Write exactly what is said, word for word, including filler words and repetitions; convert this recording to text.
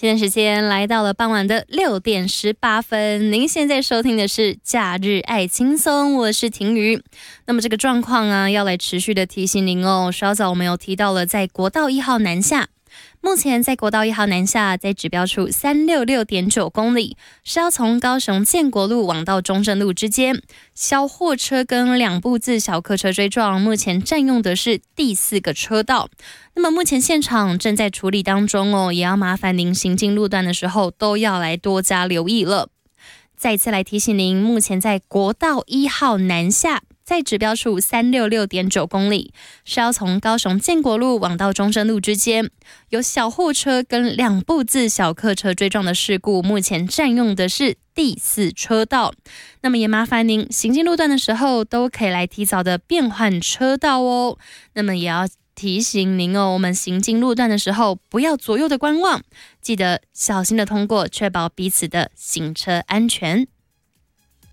现在时间来到了傍晚的六点十八分，您现在收听的是假日爱轻松，我是婷瑜。那么这个状况啊，要来持续的提醒您哦。稍早我们有提到了，在国道一号南下，目前在国道一号南下，在指标处三六六点九公里，是要从高雄建国路往到中正路之间，小货车跟两部自小客车追撞，目前占用的是第四个车道。那么目前现场正在处理当中哦，也要麻烦您行进路段的时候都要来多加留意了。再次来提醒您，目前在国道一号南下，在指标处三六六点九公里，是要从高雄建国路往到中正路之间，有小货车跟两部自小客车追撞的事故，目前占用的是第四车道。那么也麻烦您行进路段的时候都可以来提早的变换车道哦。那么也要提醒您哦，我们行进路段的时候不要左右的观望，记得小心的通过，确保彼此的行车安全。